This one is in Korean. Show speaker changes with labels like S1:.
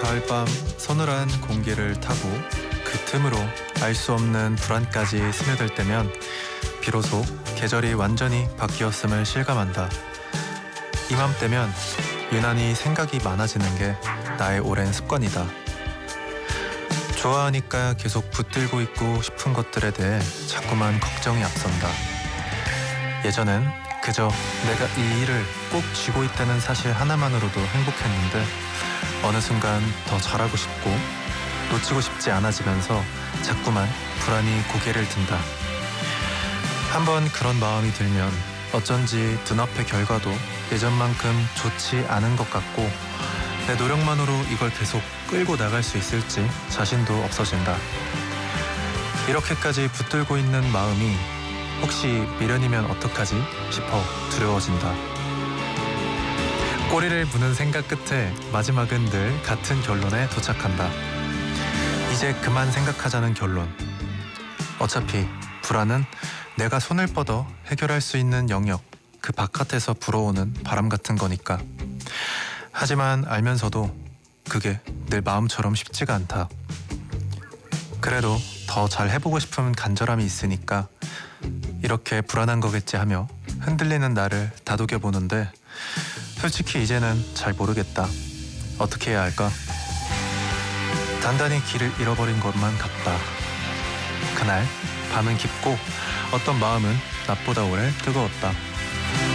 S1: 가을밤 서늘한 공기를 타고 그 틈으로 알 수 없는 불안까지 스며들 때면 비로소 계절이 완전히 바뀌었음을 실감한다. 이맘때면 유난히 생각이 많아지는 게 나의 오랜 습관이다. 좋아하니까 계속 붙들고 있고 싶은 것들에 대해 자꾸만 걱정이 앞선다. 예전엔 그저 내가 이 일을 꼭 쥐고 있다는 사실 하나만으로도 행복했는데 어느 순간 더 잘하고 싶고 놓치고 싶지 않아지면서 자꾸만 불안이 고개를 든다. 한번 그런 마음이 들면 어쩐지 눈앞의 결과도 예전만큼 좋지 않은 것 같고 내 노력만으로 이걸 계속 끌고 나갈 수 있을지 자신도 없어진다. 이렇게까지 붙들고 있는 마음이 혹시 미련이면 어떡하지 싶어 두려워진다. 꼬리를 무는 생각 끝에 마지막은 늘 같은 결론에 도착한다. 이제 그만 생각하자는 결론. 어차피 불안은 내가 손을 뻗어 해결할 수 있는 영역, 그 바깥에서 불어오는 바람 같은 거니까. 하지만 알면서도 그게 늘 마음처럼 쉽지가 않다. 그래도 더 잘 해보고 싶은 간절함이 있으니까 이렇게 불안한 거겠지 하며 흔들리는 나를 다독여보는데 솔직히 이제는 잘 모르겠다. 어떻게 해야 할까? 단단히 길을 잃어버린 것만 같다. 그날 밤은 깊고 어떤 마음은 낮보다 오래 뜨거웠다.